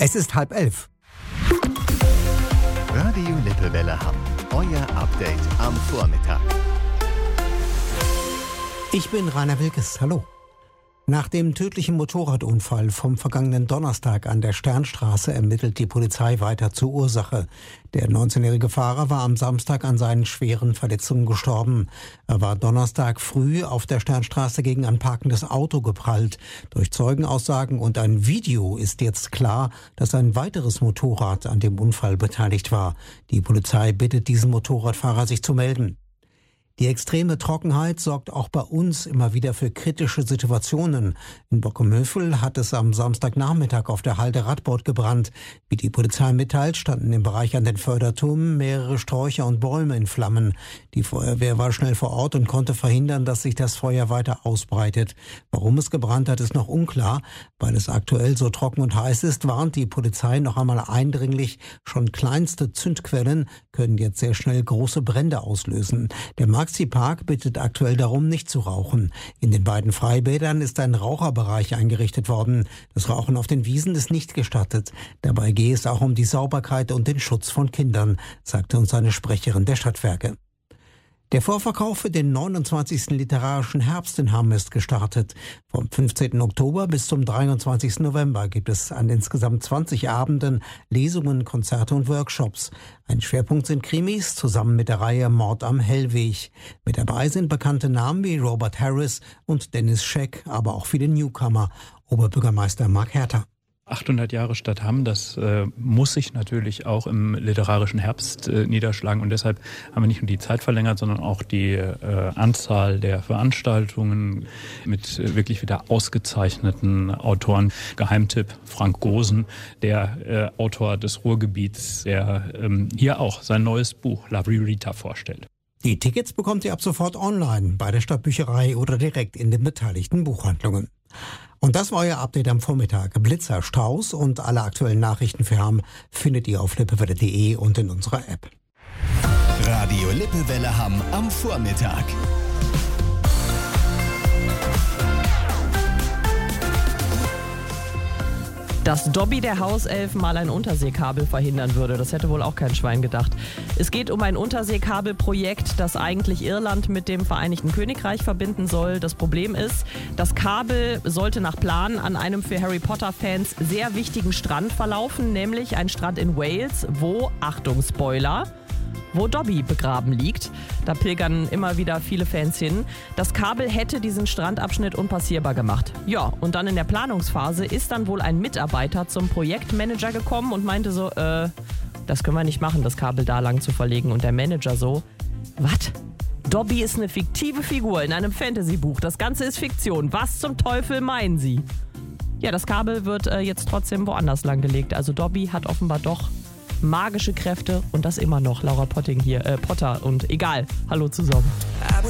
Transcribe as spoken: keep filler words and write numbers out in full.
Es ist halb elf. Radio Lippewelle Hamm. Euer Update am Vormittag. Ich bin Rainer Wilkes. Hallo. Nach dem tödlichen Motorradunfall vom vergangenen Donnerstag an der Sternstraße ermittelt die Polizei weiter zur Ursache. Der neunzehnjährige Fahrer war am Samstag an seinen schweren Verletzungen gestorben. Er war Donnerstag früh auf der Sternstraße gegen ein parkendes Auto geprallt. Durch Zeugenaussagen und ein Video ist jetzt klar, dass ein weiteres Motorrad an dem Unfall beteiligt war. Die Polizei bittet diesen Motorradfahrer, sich zu melden. Die extreme Trockenheit sorgt auch bei uns immer wieder für kritische Situationen. In Bockenhövel hat es am Samstagnachmittag auf der Halde Radbord gebrannt. Wie die Polizei mitteilt, standen im Bereich an den Förderturmen mehrere Sträucher und Bäume in Flammen. Die Feuerwehr war schnell vor Ort und konnte verhindern, dass sich das Feuer weiter ausbreitet. Warum es gebrannt hat, ist noch unklar. Weil es aktuell so trocken und heiß ist, warnt die Polizei noch einmal eindringlich. Schon kleinste Zündquellen können jetzt sehr schnell große Brände auslösen. Der Maxi Park bittet aktuell darum, nicht zu rauchen. In den beiden Freibädern ist ein Raucherbereich eingerichtet worden. Das Rauchen auf den Wiesen ist nicht gestattet. Dabei gehe es auch um die Sauberkeit und den Schutz von Kindern, sagte uns eine Sprecherin der Stadtwerke. Der Vorverkauf für den neunundzwanzigsten Literarischen Herbst in Hamm ist gestartet. Vom fünfzehnten Oktober bis zum dreiundzwanzigsten November gibt es an insgesamt zwanzig Abenden Lesungen, Konzerte und Workshops. Ein Schwerpunkt sind Krimis, zusammen mit der Reihe Mord am Hellweg. Mit dabei sind bekannte Namen wie Robert Harris und Dennis Scheck, aber auch viele Newcomer. Oberbürgermeister Marc Herter. achthundert Jahre Stadt Hamm, das äh, muss sich natürlich auch im literarischen Herbst äh, niederschlagen. Und deshalb haben wir nicht nur die Zeit verlängert, sondern auch die äh, Anzahl der Veranstaltungen mit äh, wirklich wieder ausgezeichneten Autoren. Geheimtipp Frank Gosen, der äh, Autor des Ruhrgebiets, der ähm, hier auch sein neues Buch La Virilità vorstellt. Die Tickets bekommt ihr ab sofort online bei der Stadtbücherei oder direkt in den beteiligten Buchhandlungen. Und das war euer Update am Vormittag. Blitzer, Staus und alle aktuellen Nachrichten für Hamm findet ihr auf lippewelle punkt de und in unserer App. Radio Lippewelle Hamm am Vormittag. Dass Dobby der Hauself mal ein Unterseekabel verhindern würde, das hätte wohl auch kein Schwein gedacht. Es geht um ein Unterseekabelprojekt, das eigentlich Irland mit dem Vereinigten Königreich verbinden soll. Das Problem ist, das Kabel sollte nach Plan an einem für Harry Potter-Fans sehr wichtigen Strand verlaufen, nämlich ein Strand in Wales, wo, Achtung Spoiler, wo Dobby begraben liegt. Da pilgern immer wieder viele Fans hin. Das Kabel hätte diesen Strandabschnitt unpassierbar gemacht. Ja, und dann in der Planungsphase ist dann wohl ein Mitarbeiter zum Projektmanager gekommen und meinte so, äh, das können wir nicht machen, das Kabel da lang zu verlegen. Und der Manager so, was? Dobby ist eine fiktive Figur in einem Fantasy-Buch. Das Ganze ist Fiktion. Was zum Teufel meinen Sie? Ja, das Kabel wird äh, jetzt trotzdem woanders lang gelegt. Also Dobby hat offenbar doch magische Kräfte und das immer noch. Laura Potting hier, äh, Potter und egal. Hallo zusammen.